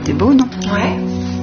C'est beau, non? Ouais.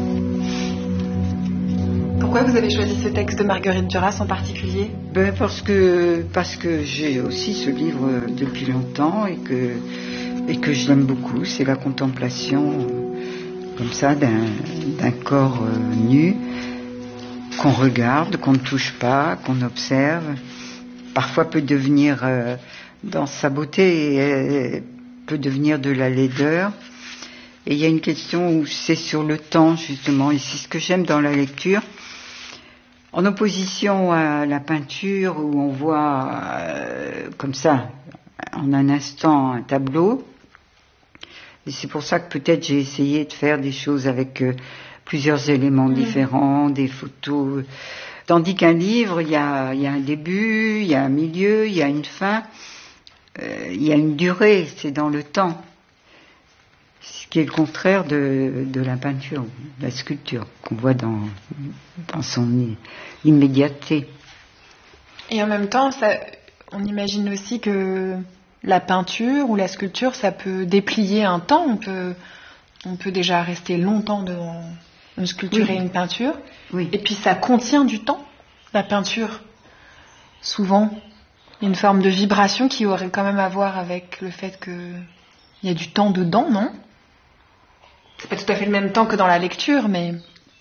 Pourquoi vous avez choisi ce texte de Marguerite Duras en particulier? Parce que j'ai aussi ce livre depuis longtemps et que je l'aime beaucoup. C'est la contemplation comme ça d'un corps nu qu'on regarde, qu'on ne touche pas, qu'on observe. Parfois peut devenir dans sa beauté peut devenir de la laideur. Et il y a une question où c'est sur le temps justement, et c'est ce que j'aime dans la lecture. En opposition à la peinture où on voit comme ça, en un instant, un tableau. Et c'est pour ça que peut-être j'ai essayé de faire des choses avec plusieurs éléments différents, des photos. Tandis qu'un livre, il y a un début, il y a un milieu, il y a une fin, il y a une durée, c'est dans le temps. Ce qui est le contraire de la peinture, de la sculpture, qu'on voit dans son immédiateté. Et en même temps, on imagine aussi que la peinture ou la sculpture, ça peut déplier un temps. On peut déjà rester longtemps devant une sculpture et une peinture. Oui. Et puis ça contient du temps, la peinture. Souvent, une forme de vibration qui aurait quand même à voir avec le fait qu'il y a du temps dedans, non? C'est pas tout à fait le même temps que dans la lecture, mais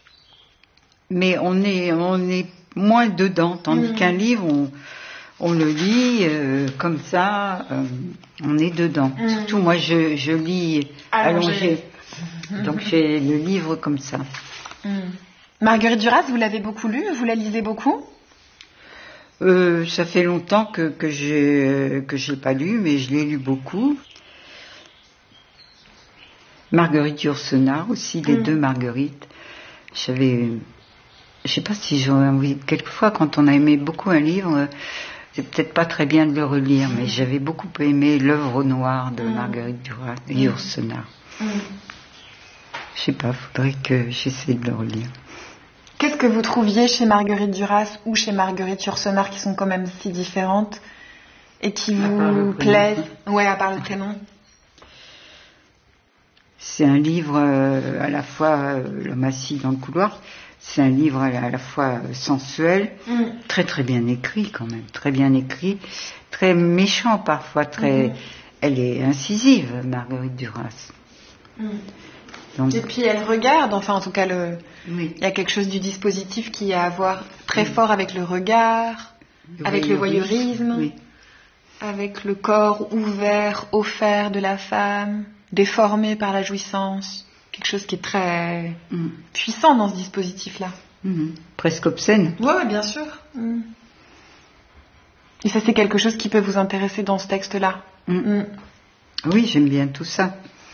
on est moins dedans, tandis qu'un livre, on le lit comme ça, on est dedans. Surtout moi, je lis allongé, donc j'ai le livre comme ça. Marguerite Duras, vous l'avez beaucoup lu, vous la lisez beaucoup? Ça fait longtemps que je l'ai pas lu, mais je l'ai lu beaucoup. Marguerite Yourcenar aussi, les deux Marguerites. Je sais pas si j'aurais envie. Quelquefois, quand on a aimé beaucoup un livre, c'est peut-être pas très bien de le relire, mais j'avais beaucoup aimé l'œuvre noire de Marguerite Duras, Yourcenar. Je sais pas, faudrait que j'essaie de le relire. Qu'est-ce que vous trouviez chez Marguerite Duras ou chez Marguerite Yourcenar qui sont quand même si différentes et qui vous plaisent? Ouais, à part le prénom. C'est un livre à la fois, L'homme assis dans le couloir, c'est un livre à la fois sensuel, très très bien écrit quand même, très bien écrit, très méchant parfois, elle est incisive, Marguerite Duras. Donc, et puis elle regarde, enfin en tout cas il y a quelque chose du dispositif qui a à voir très fort avec le regard, avec le voyeurisme, avec le corps ouvert, offert de la femme, déformé par la jouissance, quelque chose qui est très puissant dans ce dispositif-là. Presque obscène. Oui, bien sûr. Et ça, c'est quelque chose qui peut vous intéresser dans ce texte-là. Oui, j'aime bien tout ça.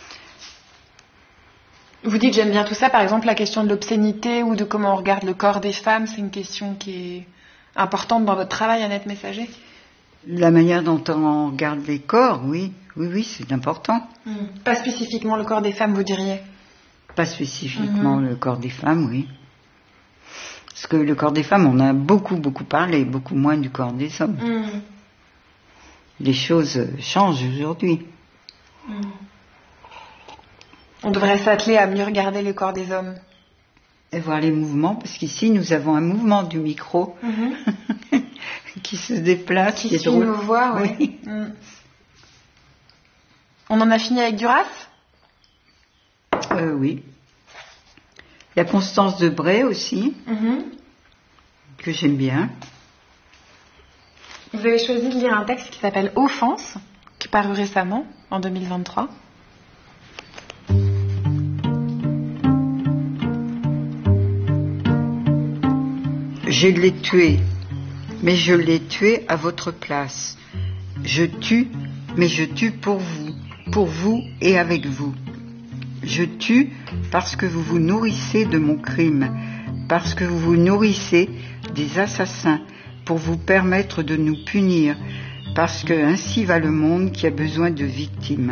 Vous dites j'aime bien tout ça, par exemple la question de l'obscénité ou de comment on regarde le corps des femmes, c'est une question qui est importante dans votre travail, Annette Messager? La manière dont on regarde les corps, oui, c'est important. Pas spécifiquement le corps des femmes, vous diriez? Pas spécifiquement le corps des femmes, oui. Parce que le corps des femmes, on a beaucoup parlé, beaucoup moins du corps des hommes. Les choses changent aujourd'hui. On devrait s'atteler à mieux regarder le corps des hommes. Et voir les mouvements, parce qu'ici, nous avons un mouvement du micro qui se déplace. Qui suit nos voix, oui. On en a fini avec Duras? Oui. Il y a Constance Debray aussi, que j'aime bien. Vous avez choisi de lire un texte qui s'appelle Offense, qui est paru récemment, en 2023. Je l'ai tué, mais je l'ai tué à votre place. Je tue, mais je tue pour vous et avec vous. Je tue parce que vous vous nourrissez de mon crime, parce que vous vous nourrissez des assassins pour vous permettre de nous punir, parce que ainsi va le monde qui a besoin de victimes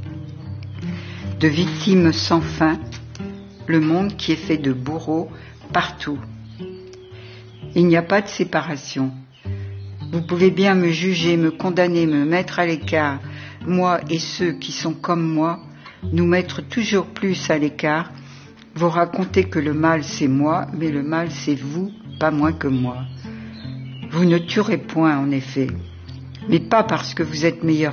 sans fin, le monde qui est fait de bourreaux partout. Il n'y a pas de séparation. Vous pouvez bien me juger, me condamner, me mettre à l'écart, moi et ceux qui sont comme moi, nous mettre toujours plus à l'écart, Vous racontez que le mal c'est moi, mais le mal c'est vous, pas moins que moi. Vous ne tuerez point en effet, mais pas parce que vous êtes meilleur